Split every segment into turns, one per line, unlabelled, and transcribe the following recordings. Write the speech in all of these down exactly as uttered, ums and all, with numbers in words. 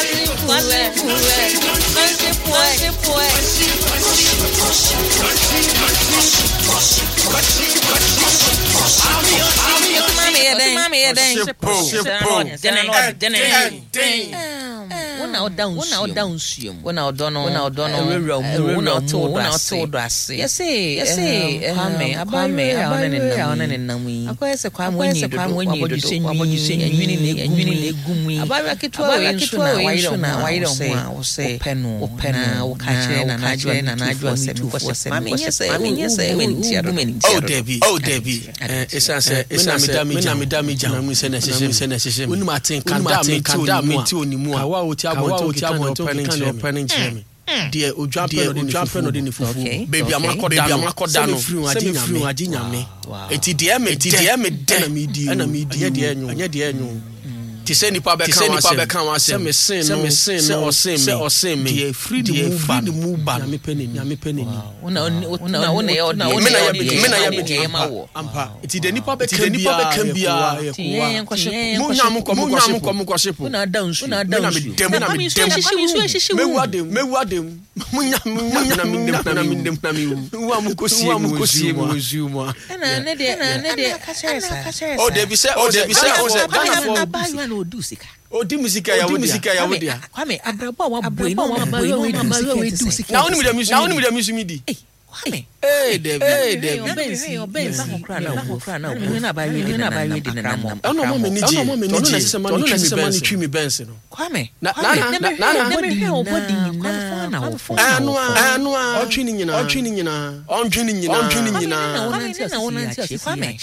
Una down, una down sium. Una dono, una dono. Una to, una to dase. Yes, yes. Kwame, Kwame, Kwame, Kwame, Nami. Akwese Kwame, Kwame, Kwame, Abojusen, Abojusen, Yuni, Yuni, Gumi. Ababa kitwa, kitwa, why na, why don't say, Openu, Openu, Okache, na Najwa, na Najwa, se mko se. Mami, yes, mami, yes, women.
Oh, Debbie, oh, Debbie. It's a, it's a midami, midami, jam, we send a session, send a session. When my thing can damn me to ni mu. Awa oti abo oti abo opening chemi. Die odwampe no de ni fufu. Baby amakọ baby amakọ da no. Se me firi adi nyame. Eti die me die me de na me di. Na me di de enyu. Anya de enyu. Ti se nipa be kan wa se me sin no. Se me sin no. Se o sin me. Die free the move ba. Na me penny, na me penny.
Una una una ya na una ya me na ya me die ma wo.
Ampa. Eti de nipa be kan bia. Mu nya mu ko mu ko mu ko shepo.
Una down su. Una down su.
Na me dem. Me wu adem, me wu adem. Mu nya mu nya na me dem na me dem na me wu. Wa mu ko sie mu ko sie mu zu mu.
Na ne de na ne de ka share.
Oh Debbie say, oh Debbie say, oh say.
Ghana for do sika.
Odi musika ya wodi musika ya wodi.
Kwame abrabo wa boy no wa boy no we do sika.
Na oni me da music, na oni me da music mi di.
Eh, Kwame.
Eh, Debbie. Eh, Debbie.
Obey, obey, ba ko kra na ko kra na. We na ba we na ba we di na na.
Ono mo me ni ji. Ono na se ma ni twi mi benz no.
Kwame.
Na na na na
na body na na wo fo.
Anu anu o twi ni nyina. O twi ni nyina. O twi ni nyina. O twi ni nyina.
Na wona nti Kwame.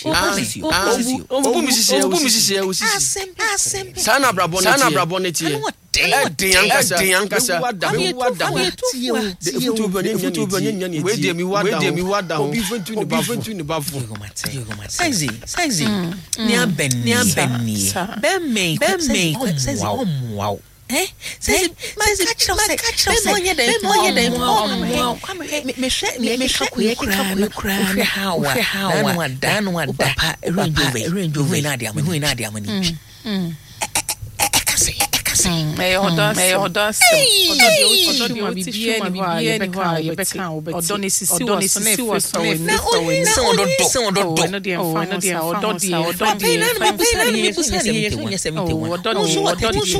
Obu misisi ya, obu misisi ya usisi.
Asem, asem.
Sana brabo na. Sana brabo na tie. Den yankasa, den yankasa.
We wada.
The futu banya futu banya nyani. We dey mi wada. We dey mi wada. Obi ventu ni ba ventu ni ba fu.
Saizi, saizi. Ni aben, ni aben ni. Ben me, ben me. Saizi wow. Eh? Saizi, saizi catch us. Ben moye dem, moye dem. Wow. Me share, me share ku ye kra, kra. Ufre hawa. Ufre hawa. Wada, wada. Papa, range range over na dia, me na dia mani. Mm.
May odas, may odas. Odo di o ti shuma bibie ni ho ye beka obeti. Odo ni sisi wo sisi wo so we na
we na odo do.
No dey fa no dey odo di odo di.
Na be na me so ye seventy-one.
Odo ni odo di.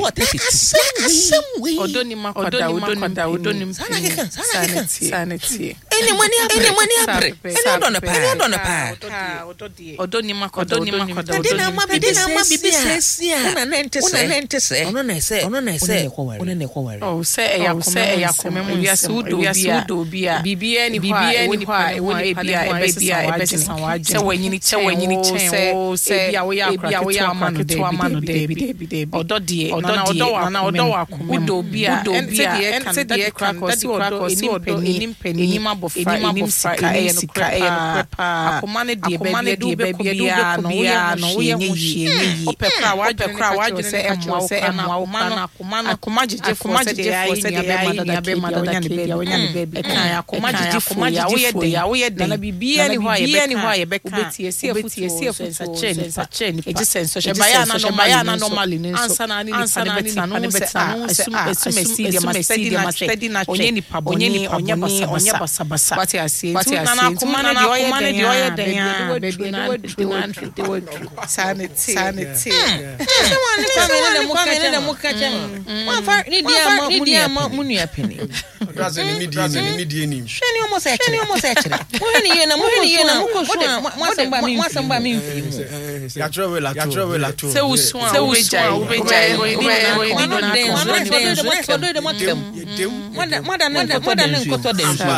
Odo ni makoda, odo ni odo ni sanity, sanity.
Any money any money apre. Any odo na pa. Any odo na pa.
Odo di. Odo ni makoda, odo ni makoda.
Odo na ma bibi na bibi sesia. Una nente se. Una nente se. Ona na se. Ona na se. Ona na ko wari.
Oh, say e yakome e yakome mu wiase wudo bia. Bia. Bibia ni bibia ni kwa e woni bia e bia e besa waje. Se wanyini che wanyini che o se bia wo ya akra wo ya amano de amano de bi. Odo die. Odo die. Na odo wa akome. Wudo bia. Wudo bia. Ente de kra ko si odo enim peni enim abofra enim sika e no kra e no prepa. Akoma ne die bia die bia no ya no wo ye ho hie yi. Opekra waje kra waje se emwa se emwa wo na akoma no akoma jeje fo se de fo se de ya be ma da ke ya wonya ne baby e kan akoma jeje fo ya wo ye de ya wo ye de na bibia ni ho ya be ho ya be kan obetie sie futie sie futie sa chain sa chain e je senso she baya na no baya na normally ni so ansa na ni ni pa ne beta no se a esum esum esi de ma steady na steady na onye ni pa onye ni onye basa onye basa basa what ya see na akoma na de o ye de o ye de ya baby na de one de one sanity sanity
se wan ni kwa me ne mo ka ne mo ka cha wan fa ni dia ma mu dia ma mu nua peni
Raza ni media ni media ni
hwani omo se hwani omo se kire hwani ye na hwani ye na mo ko so mo asamba mi asamba mi mfi
ya travel ya travel la to
se usu se usu ubeja ni na
no dance no dance no do de makem moda moda ne moda ne nkoto de nsu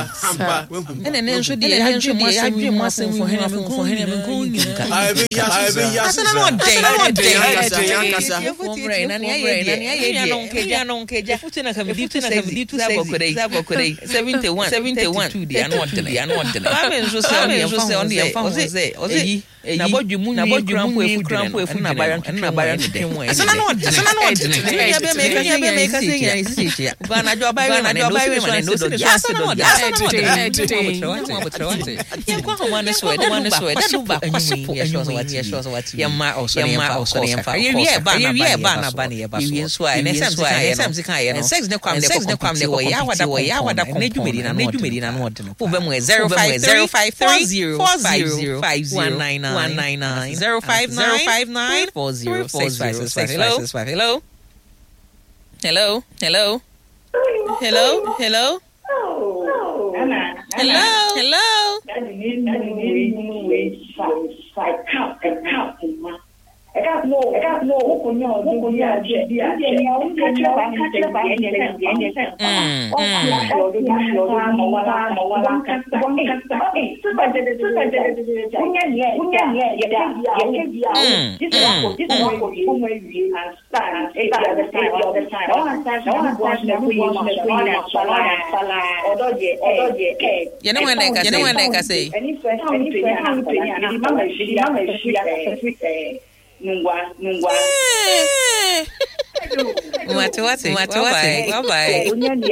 ene ne nsu de ya dwe mo asem mo asem fo hene me ko hene me ko nyinka
aibe ya aibe ya
asana no de no de
ya kasa
na ni aye de na aye de no nkeja no nkeja futina ka bitu na ka bitu sabo kore sabo kore seventy-one seventy-one di anu odele anu odele ba me nso se oni nso se oni fa ze ozi na bodwu mu na bodwu mu efu krampo efu na bara na bara no de asana no asana no de ya be me ka ya be me ka se ya isi ya ba na do buy we na do buy we man no so yes no yes no yeah kwa ho man so da man so da do ba kwashipo yes so what yeah ma also yeah ma also yeah fa yeah ba na yeah ba na ba na yeah ba so yeah so and next time next time kan yeah no sex ne kwam ne sex ne kwam ne wo ya wada wo ya wada ne dwumedi na ne dwumedi na no de no wo be mu zero five zero five three zero five zero five zero one nine nine zero five nine four zero four zero six five five. Hello. Hello. Hello. Hello. Hello. Hello. Hello.
I got no, I got no, who can know, who can know, yeah, yeah, yeah, who can know, I can't tell by any time, any time. Mm, mm. Oh, the national, Mawala, Mawala, one customer, super, super, yeah, yeah, yeah, yeah, this is what, this is what we and stand, eight other time, other time, all the time, all the time, the queen, the queen, and Salah, Salah, although, although, eh,
you know when they can, you know when they can say,
and if I found to you, I'm to you, and Mama, she, Mama, she, Nungwa, nungwa.
What what what bye bye.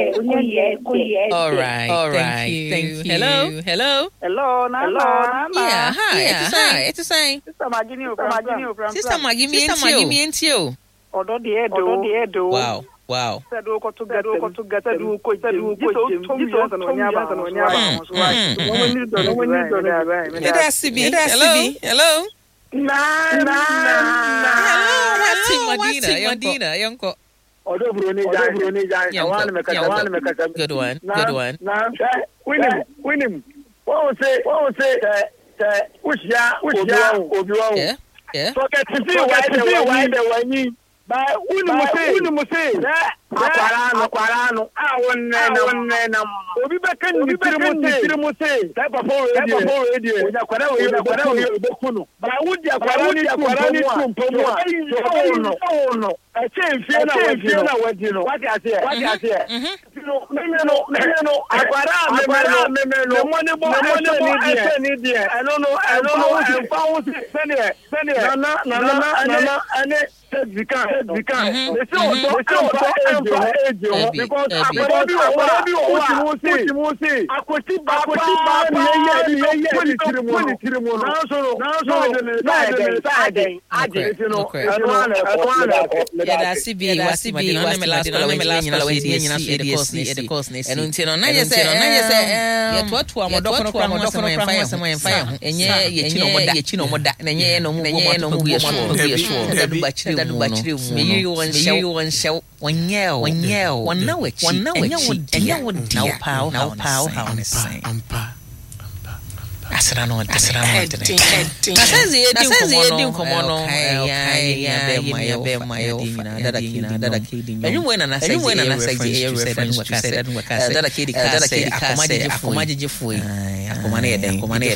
All right, all right. Thank you. Thank you. Hello, hello,
hello, hello.
Yeah, hi. Yeah, hi. It's the same.
Sister Maggie, from
Sister Maggie, Sister Maggie, me and you.
Odo the Edo, Odo the Edo.
Wow, wow.
Said we got to get, we got to get, said we got to do, go to Tom and Onyaba, and Onyaba. Right. When you do, when you do, right.
That's C B. Hello, hello.
Nah, nah, nah.
Hello, what's Medina? Medina, Yonko.
Odo Bruni, Bruni, I want to make a one, make a
good one, good one.
Nah, win him, win him. What was it? What was it? Which ya, which ya, Obi-Wan?
Yeah, yeah.
So get to see why the one you. By Unimuse, Aquarano, Aquarano, I won them. Obi Bekan, Obi Bekan, type of radio, whatever, but I would have Aquarani to Pomo. I say, Fiona, what you know, what I say, what I say. No, no, no, no, Aquarano, the money boy, I don't know, I don't know, I found it, send it, Nana, Nana, and it. Zika, Zika. They say, they say, age, because Akwabi, Akwabi, Akwabi, Akwabi, Akwati, Akwati, yeah, yeah, yeah, put it through, put it through. Now, so, now, so, side, side, side, you know,
yeah, that's C B, that's C B, that's last, last, last, way, you know, the course, the course, and until now, you say, now you say, yeah, what to our doctor, our doctor, and fire, someone fire, and yeah, you know, you know, that, and yeah, no, yeah, no, we are sure, that battery me one show one show one yell one yell one know it one know it and you would now pow now pow how ampa asra no asra no kasenzi edi nkomo no ya ya ya be my dada kina dada kidi enyu na na say enyu na na say e reference to say that dada kidi ka say akomaje jefu akomaje jefu akomane eden akomane